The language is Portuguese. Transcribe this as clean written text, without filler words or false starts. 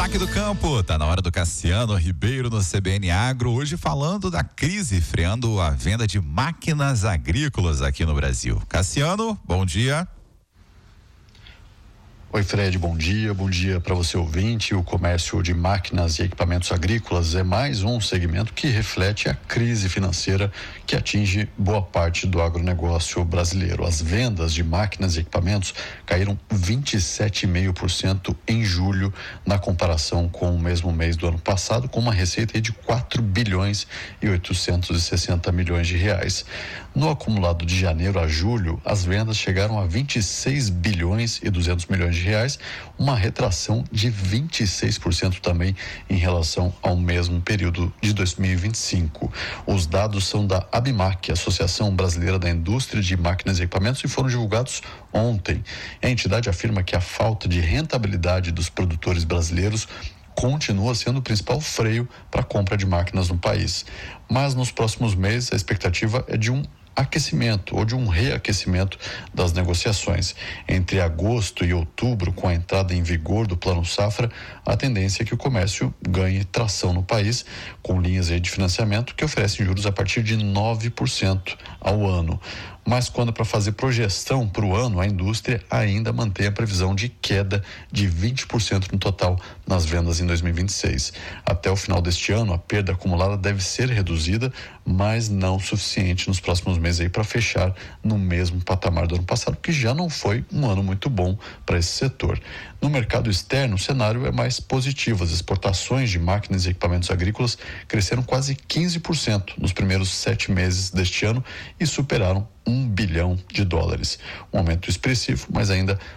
Destaque do campo, tá na hora do Cassiano Ribeiro no CBN Agro, hoje falando da crise freando a venda de máquinas agrícolas aqui no Brasil. Cassiano, bom dia. Oi Fred, bom dia para você ouvinte. O comércio de máquinas e equipamentos agrícolas é mais um segmento que reflete a crise financeira que atinge boa parte do agronegócio brasileiro. As vendas de máquinas e equipamentos caíram 27,5% em julho na comparação com o mesmo mês do ano passado, com uma receita de 4 bilhões e 860 milhões de reais. No acumulado de janeiro a julho, as vendas chegaram a 26 bilhões e 200 milhões de reais, uma retração de 26% também em relação ao mesmo período de 2025. Os dados são da ABMAQ, Associação Brasileira da Indústria de Máquinas e Equipamentos, e foram divulgados ontem. A entidade afirma que a falta de rentabilidade dos produtores brasileiros continua sendo o principal freio para a compra de máquinas no país. Mas nos próximos meses a expectativa é de um aquecimento ou de um reaquecimento das negociações. Entre agosto e outubro, com a entrada em vigor do Plano Safra, a tendência é que o comércio ganhe tração no país, com linhas de financiamento que oferecem juros a partir de 9% ao ano. Mas quando é para fazer projeção para o ano, a indústria ainda mantém a previsão de queda de 20% no total nas vendas em 2026. Até o final deste ano, a perda acumulada deve ser reduzida, mas não o suficiente nos próximos meses aí para fechar no mesmo patamar do ano passado, que já não foi um ano muito bom para esse setor. No mercado externo, o cenário é mais positivo. As exportações de máquinas e equipamentos agrícolas cresceram quase 15% nos primeiros 7 meses deste ano e superaram $1 bilhão. Um aumento expressivo, mas ainda